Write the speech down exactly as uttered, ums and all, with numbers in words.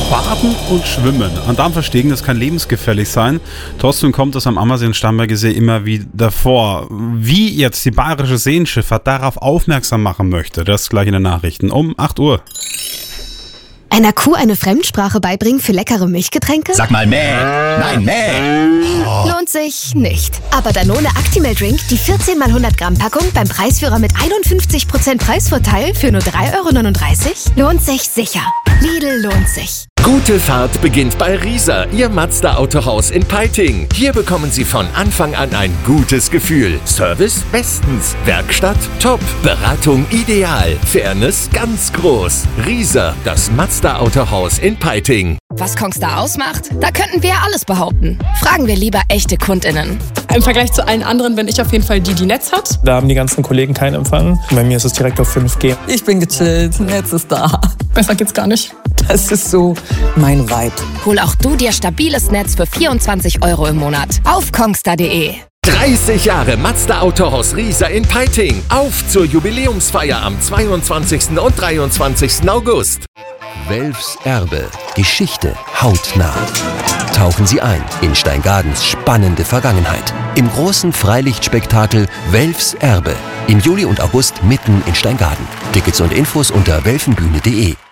Baden und Schwimmen. An Darmverstehen, das kann lebensgefährlich sein. Trotzdem kommt es am Ammersee-Starnberger See immer wieder vor. Wie jetzt die Bayerische Seenschifffahrt darauf aufmerksam machen möchte, das gleich in den Nachrichten um acht Uhr. Einer Kuh eine Fremdsprache beibringen für leckere Milchgetränke? Sag mal mäh. Nein, mäh. Oh. Lohnt sich nicht. Aber Danone Actimel Drink, die vierzehn mal hundert Gramm Packung beim Preisführer mit einundfünfzig Prozent Preisvorteil für nur drei Euro neununddreißig? Lohnt sich sicher. Lidl lohnt sich. Gute Fahrt beginnt bei Rieser, Ihr Mazda-Autohaus in Peiting. Hier bekommen Sie von Anfang an ein gutes Gefühl. Service bestens, Werkstatt top, Beratung ideal, Fairness ganz groß. Rieser, das Mazda-Autohaus in Peiting. Was Kongstar ausmacht? Da könnten wir alles behaupten. Fragen wir lieber echte KundInnen. Im Vergleich zu allen anderen bin ich auf jeden Fall die, die Netz hat. Da haben die ganzen Kollegen keinen Empfang. Bei mir ist es direkt auf fünf G. Ich bin gechillt, Netz ist da. Besser geht's gar nicht. Das ist so mein Vibe. Hol auch du dir stabiles Netz für vierundzwanzig Euro im Monat auf kongstar punkt de. dreißig Jahre Mazda Autohaus Rieser in Peiting. Auf zur Jubiläumsfeier am zweiundzwanzigsten und dreiundzwanzigsten August. Welfs Erbe. Geschichte hautnah. Tauchen Sie ein in Steingadens spannende Vergangenheit. Im großen Freilichtspektakel Welfs Erbe. Im Juli und August mitten in Steingaden. Tickets und Infos unter welfenbühne punkt de.